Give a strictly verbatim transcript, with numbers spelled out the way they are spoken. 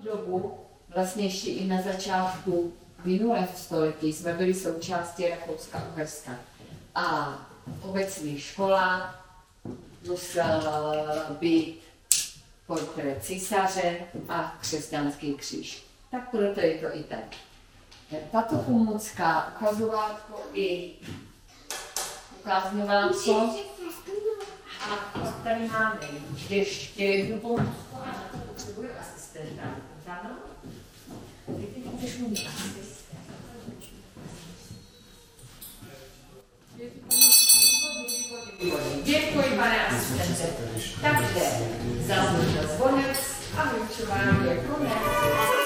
dobu, vlastně ještě i na začátku minulého století, jsme byli součástí Rakouska-Uherska. A obecní škola musela být portrét císaře a křesťanský kříž. Tak proto je to i tak. Tato pomůcka, ukazovátko i ukázňovátko. A pak tady máme ještě jednu pomůcku a na to potřebuje asistenta. Ano? Ty můžeš mít asistenta. Děkuji, pane asistente. Takže zazvonil zvonec a vyučování je konec.